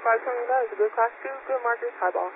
520, that is a good class 2, good markers, high ball.